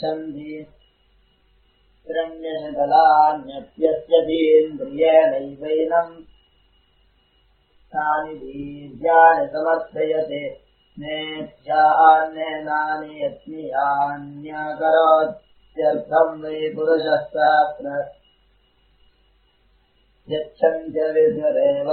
छन्ति हिरण्यशकलान्यप्यस्यतीन्द्रियेणैवैनम् तानि वीर्याणि समर्थयते नेभ्यान्नेनानि यत्नीयान्यकरोत्यर्थम् वै पुरुषः सहस्र यच्छन्त्यविधिरेव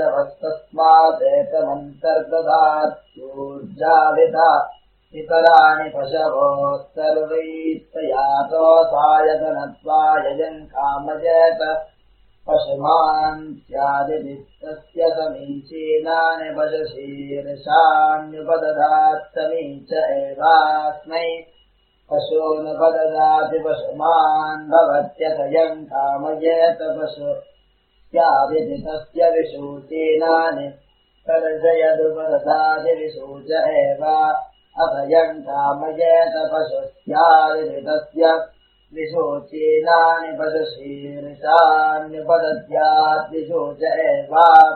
पशवस्तस्मादेतमन्तर्दधात्यूर्जाविधा इतराणि पशवो सर्वैस्तयातो सायतनत्वायजन् कामजेत पशुमान् स्यादितस्य समीचीनानि पशुशीर्षाण्युपदधात् समीच एवास्मै पशूनुपददाति पशुमान् भवत्यतयम् कामजेत पशु स्यादितस्य विशूचीनानि सर्जयदुपदधाति विशूच एव अतयम् कामजेत पशु स्यादितस्य विशोचीनानि पशुशीर्षाण्युपदध्यात् विशोच एव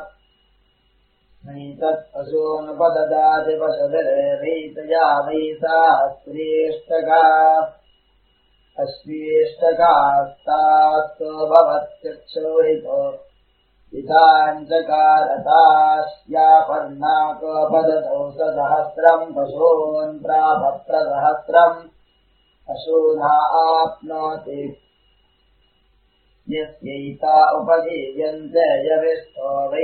नैतत्पशूनुपददाति पशुभिरेवैतया वै सहस्रेष्टका अश्वेष्टकास्तास्तु भवत्यक्षोहितो विधाञ्चकारतास्यापर्णाकोपदतौ सहस्रम् पशून् प्रापप्रसहस्रम् पशूना आप्नोति यस्यैता उपजीव्यन्ते यविष्ठो वै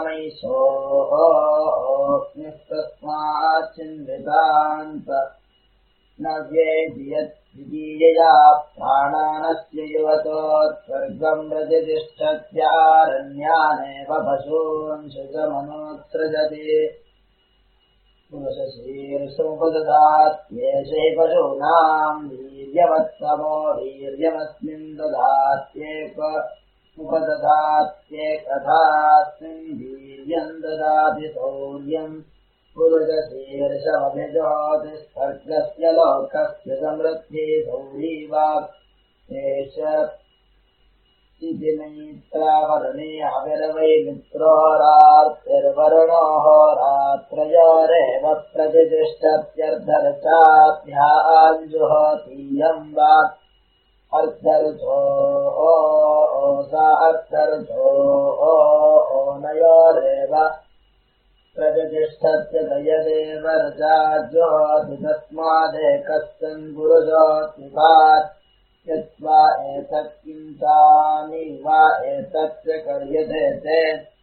नामैषोऽस्मिस्तस्माच्चिन्वितान्त न व्येति यद्वितीयया प्राणानस्य युवतोत्स्वर्गम् प्रतिष्ठत्यारण्यानेव पशून् शुचमनोत्सृजति पुरुषशीर्षमुपदधात्येषै पशूनाम् वीर्यवत्तमो वीर्यमस्मिन् ददात्येक उपदधात्येकथास्मिन् वीर्यम् ददाति शौर्यम् पुरुषशीर्षमभिजोतिस्वर्गस्य लोकस्य समृद्धि शौरीवाक् एष इति नैत्रावरणे अविरवै मित्रोरार्तिर्वरुणोः रात्रयोरेव प्रतिष्ठत्यर्धर्चाभ्याञ्जुहोतीयम् वा अर्धर्चो सा अर्धर्चो नयोरेव प्रतिष्ठत्य दयदेव रजाज्योति तस्मादेकस्सन् पुरुषोऽत्युपात् यत्वा एतत् किञ्चानि वा एतत् च कर्यते ते